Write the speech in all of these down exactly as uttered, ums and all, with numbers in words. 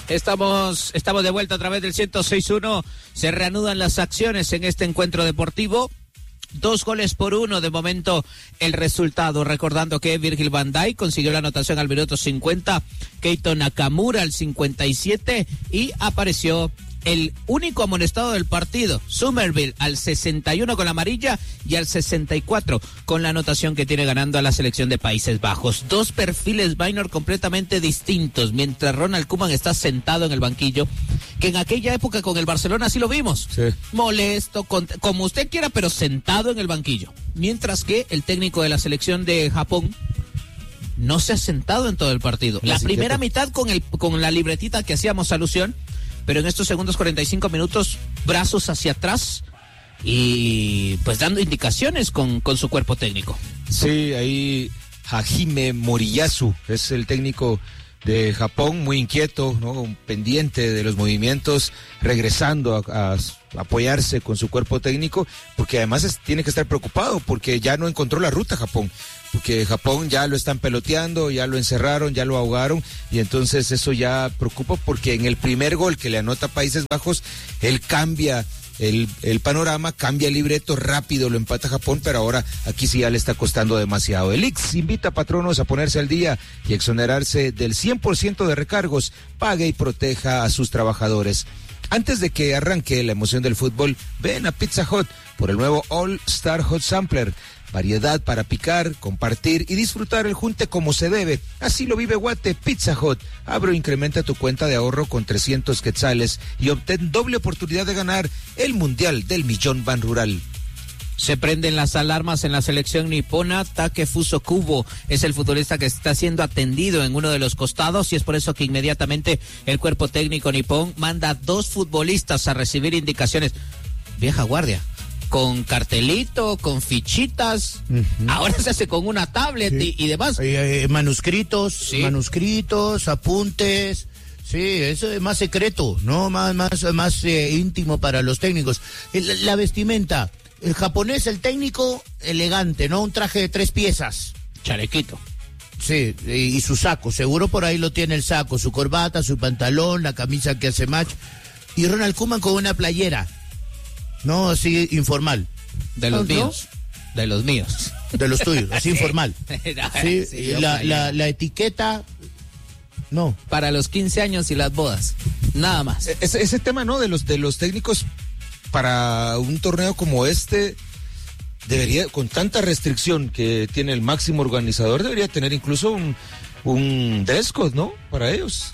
Estamos, estamos de vuelta a través del ciento seis punto uno. Se reanudan las acciones en este encuentro deportivo. Dos goles por uno de momento el resultado. Recordando que Virgil van Dijk consiguió la anotación al minuto cincuenta, Keito Nakamura al cincuenta y siete y apareció el único amonestado del partido, Somerville, al sesenta y uno con la amarilla y al sesenta y cuatro con la anotación que tiene ganando a la selección de Países Bajos. Dos perfiles Minor completamente distintos, mientras Ronald Koeman está sentado en el banquillo, que en aquella época con el Barcelona sí lo vimos, sí. molesto, con, como usted quiera, pero sentado en el banquillo. Mientras que el técnico de la selección de Japón no se ha sentado en todo el partido. La primera mitad con, el, con la libretita que hacíamos alusión, pero en estos segundos cuarenta y cinco minutos, brazos hacia atrás y pues dando indicaciones con, con su cuerpo técnico. Sí, ahí Hajime Moriyasu es el técnico de Japón, muy inquieto, ¿no? Pendiente de los movimientos, regresando a, a apoyarse con su cuerpo técnico, porque además es, tiene que estar preocupado porque ya no encontró la ruta Japón. Porque Japón ya lo están peloteando, ya lo encerraron, ya lo ahogaron, y entonces eso ya preocupa porque en el primer gol que le anota Países Bajos, él cambia el, el panorama, cambia el libreto, rápido lo empata Japón, pero ahora aquí sí ya le está costando demasiado. El I C S invita a patronos a ponerse al día y exonerarse del cien por ciento de recargos, pague y proteja a sus trabajadores. Antes de que arranque la emoción del fútbol, ven a Pizza Hut por el nuevo All Star Hot Sampler. Variedad para picar, compartir y disfrutar el junte como se debe. Así lo vive Guate. Pizza Hut. Abre o incrementa tu cuenta de ahorro con trescientos quetzales y obtén doble oportunidad de ganar el Mundial del Millón Ban Rural. Se prenden las alarmas en la selección nipona. Takefuso Kubo es el futbolista que está siendo atendido en uno de los costados y es por eso que inmediatamente el cuerpo técnico nipón manda dos futbolistas a recibir indicaciones. Vieja guardia. Con cartelito, con fichitas, uh-huh. Ahora se hace con una tablet sí. y, y demás. Eh, eh, manuscritos, sí. manuscritos, apuntes, sí, eso es más secreto, ¿no? Más, más, más eh, íntimo para los técnicos. El, la vestimenta, el japonés, el técnico, elegante, ¿no? Un traje de tres piezas. Chalequito. Sí, y, y su saco, seguro por ahí lo tiene el saco, su corbata, su pantalón, la camisa que hace match. Y Ronald Koeman con una playera. No, así informal. De los ¿no? míos. De los míos. De los tuyos, así informal. Sí, sí, la, la, la etiqueta, no. Para los quince años y las bodas, nada más. Ese, ese tema, ¿no? De los, de los técnicos para un torneo como este, debería, con tanta restricción que tiene el máximo organizador, debería tener incluso un, un dress code, ¿no? Para ellos.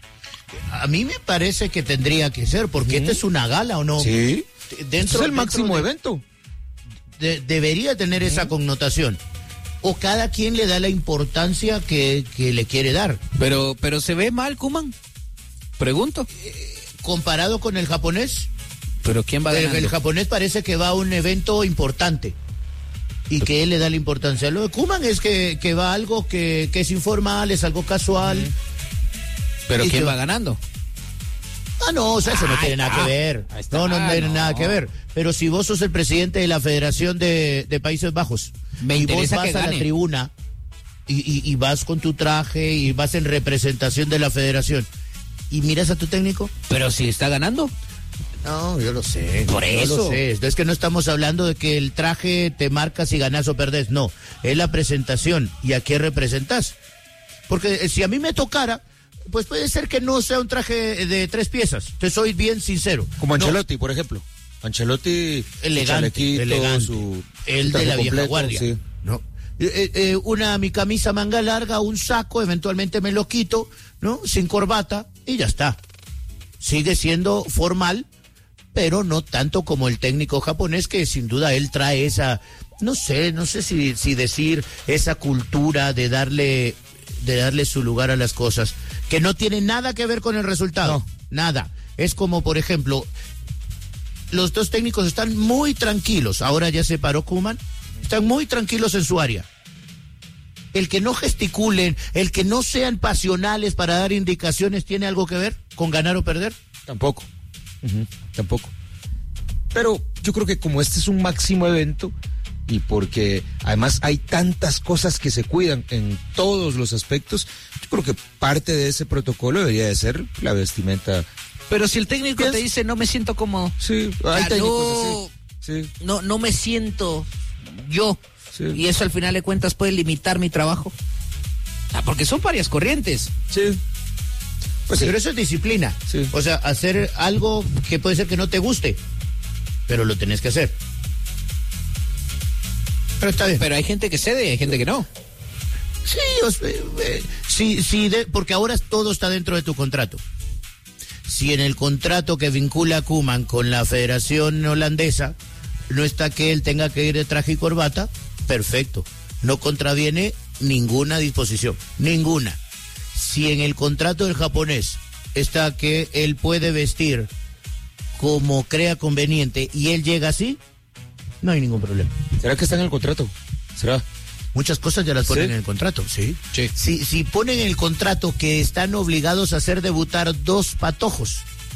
A mí me parece que tendría que ser, porque ¿Mm? esta es una gala, ¿o no? Sí. Dentro, es el máximo de, evento. De, debería tener esa connotación. O cada quien le da la importancia que, que le quiere dar. Pero, pero se ve mal, Koeman. Pregunto. Eh, comparado con el japonés. Pero ¿quién va ganando? El, el japonés parece que va a un evento importante. Y que él le da la importancia. Lo de Koeman es que, que va a algo que, que es informal, es algo casual. Uh-huh. Pero ¿quién que, va ganando? Ah, no, o sea, eso no tiene nada que ver. No, no tiene nada que ver. Pero si vos sos el presidente de la Federación de, de Países Bajos, me y interesa vos vas que a gane. la tribuna y, y, y vas con tu traje y vas en representación de la Federación y miras a tu técnico. Pero si está ganando. No, yo lo sé. Por yo eso. Lo sé. Es que no estamos hablando de que el traje te marca si ganás o perdés. No, es la presentación y a qué representás. Porque si a mí me tocara, pues puede ser que no sea un traje de tres piezas. Te soy bien sincero. Como Ancelotti, no. por ejemplo. Ancelotti, elegante, elegante. Su el de la vieja guardia. Sí. No. Eh, eh, una mi camisa manga larga, un saco, eventualmente me lo quito, ¿no? Sin corbata y ya está. Sigue siendo formal, pero no tanto como el técnico japonés, que sin duda él trae esa, no sé, no sé si, si decir esa cultura de darle, de darle su lugar a las cosas, que no tiene nada que ver con el resultado, no. Nada. Es como, por ejemplo, los dos técnicos están muy tranquilos, ahora ya se paró Koeman, están muy tranquilos en su área. El que no gesticulen, el que no sean pasionales para dar indicaciones, ¿tiene algo que ver con ganar o perder? Tampoco, uh-huh, tampoco. Pero yo creo que como este es un máximo evento y porque además hay tantas cosas que se cuidan en todos los aspectos, yo creo que parte de ese protocolo debería de ser la vestimenta. Pero si el técnico te dice no me siento cómodo, sí, hay técnicos así. Sí. No, no me siento yo, sí. Y eso al final de cuentas puede limitar mi trabajo. Ah, porque son varias corrientes. Sí. Pues sí. Pero eso es disciplina. Sí. O sea, hacer algo que puede ser que no te guste, pero lo tenés que hacer. Pero está bien. Pero hay gente que cede y hay gente que no. Sí, o sea, eh, sí, sí de, porque ahora todo está dentro de tu contrato. Si en el contrato que vincula a Koeman con la Federación Holandesa no está que él tenga que ir de traje y corbata, perfecto. No contraviene ninguna disposición, ninguna. Si en el contrato del japonés está que él puede vestir como crea conveniente y él llega así, no hay ningún problema. ¿Será que está en el contrato? ¿Será? Muchas cosas ya las ponen ¿Sí? en el contrato, sí. sí. Si, si ponen en el contrato que están obligados a hacer debutar dos patojos,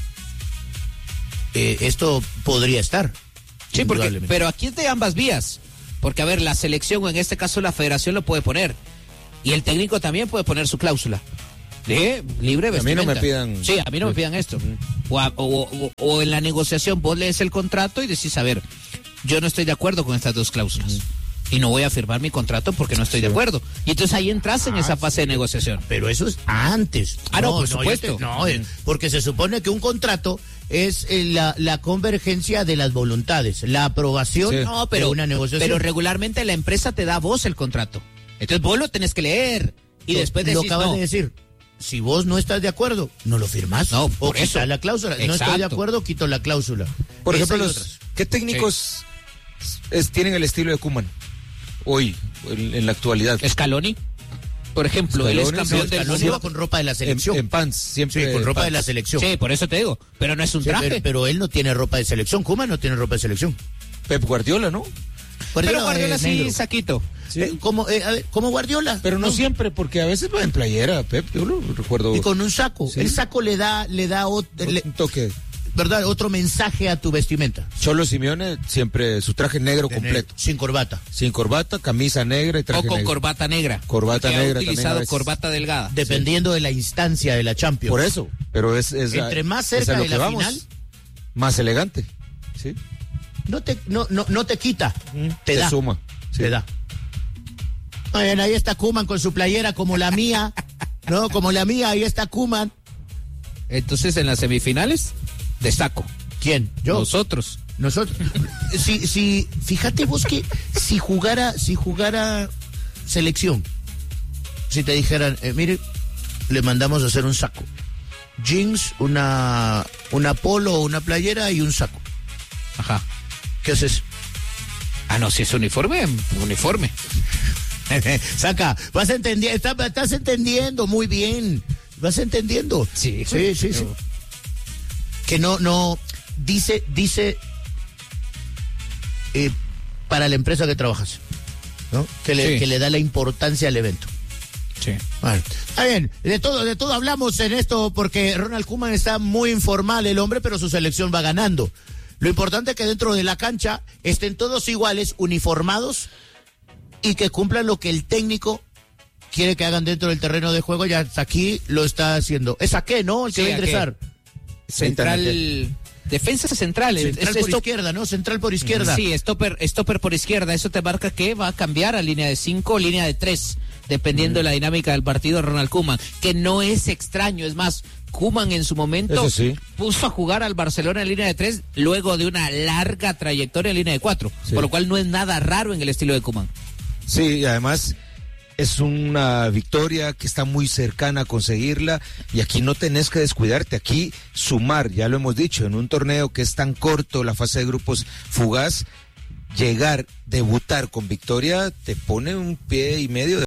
eh, esto podría estar. Sí, porque, pero aquí es de ambas vías. Porque, a ver, la selección, o en este caso la federación, lo puede poner. Y el técnico también puede poner su cláusula. De libre vestimenta. A mí no me pidan... Sí, a mí no me pidan esto. O, a, o, o, o en la negociación vos lees el contrato y decís, a ver, yo no estoy de acuerdo con estas dos cláusulas. Y no voy a firmar mi contrato porque no estoy de acuerdo. Y entonces ahí entras en ah, esa fase sí. de negociación. Pero eso es antes. Ah, no, no por supuesto. No, te, no, porque se supone que un contrato es la, la convergencia de las voluntades, la aprobación sí. no, pero, de una negociación. Pero regularmente la empresa te da a vos el contrato. Entonces vos lo tenés que leer. Y lo, después decís, lo acabas no. de decir. Si vos no estás de acuerdo, no lo firmás. No, por o eso. la cláusula. Exacto. No estoy de acuerdo, quito la cláusula. Por Esa ejemplo, los, ¿qué técnicos sí. es, tienen el estilo de Koeman hoy, en, en la actualidad? Scaloni, por ejemplo, Scaloni, él es campeón no, del Scaloni mundo va con ropa de la selección. En, en pants, siempre. Sí, con ropa pants. de la selección. Sí, por eso te digo. Pero no es un traje. Sí, pero, pero él no tiene ropa de selección. Koeman no tiene ropa de selección. Pep Guardiola, ¿no? Guardiola, pero Guardiola sí, negro. Saquito. Sí. Eh, como, eh, a ver, como Guardiola. Pero no, no siempre, porque a veces va en playera, Pep, yo lo recuerdo. Y con un saco. Sí. El saco le da, le da ot, le, un toque. ¿Verdad? Otro mensaje a tu vestimenta. Cholo Simeone siempre su traje negro de completo. Negro. Sin corbata. Sin corbata, camisa negra y traje negro. O con negro. corbata negra. Corbata negra. Ha utilizado corbata delgada. Dependiendo sí. de la instancia de la Champions. Por eso. Pero es, es entre más cerca es de la vamos, final, más elegante. Sí. No te, no, no, no te quita. Mm. Te, te da. suma. Sí. Te da. Bueno, ahí está Koeman con su playera como la mía, ¿no? Como la mía, ahí está Koeman. Entonces, en las semifinales, destaco. ¿Quién? Yo. Nosotros. Nosotros. Si, si, fíjate vos que si jugara, si jugara selección, si te dijeran, eh, mire, le mandamos a hacer un saco. Jeans, una, una polo, una playera y un saco. Ajá. ¿Qué haces? Ah, no, si es uniforme, uniforme. Saca, vas entendiendo, estás, estás entendiendo muy bien, vas entendiendo. Sí, sí, sí, sí. Que no, no, dice, dice, eh, para la empresa que trabajas, ¿no? Que le, sí. que le da la importancia al evento. Sí. Bueno, está bien, de todo, de todo hablamos en esto porque Ronald Koeman está muy informal el hombre, pero su selección va ganando. Lo importante es que dentro de la cancha estén todos iguales, uniformados, y que cumplan lo que el técnico quiere que hagan dentro del terreno de juego. Ya hasta aquí lo está haciendo. ¿Es a qué, no? El que sí, va a ingresar. Central, defensa central. Central es, por esto, izquierda, ¿no? Central por izquierda. Sí, stopper, stopper por izquierda. Eso te marca que va a cambiar a línea de cinco o línea de tres, dependiendo mm. de la dinámica del partido Ronald Koeman, que no es extraño. Es más, Koeman en su momento sí. puso a jugar al Barcelona en línea de tres luego de una larga trayectoria en línea de cuatro, sí. por lo cual no es nada raro en el estilo de Koeman. Sí, y además es una victoria que está muy cercana a conseguirla y aquí no tenés que descuidarte, aquí sumar, ya lo hemos dicho, en un torneo que es tan corto, la fase de grupos fugaz, llegar, debutar con victoria te pone un pie y medio de